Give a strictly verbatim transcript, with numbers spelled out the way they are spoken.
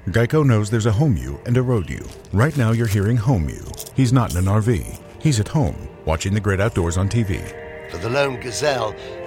Geico knows there's a home you and a road you. Right now you're hearing home you. He's not in an R V. He's at home, watching the great outdoors on T V. For the lone gazelle,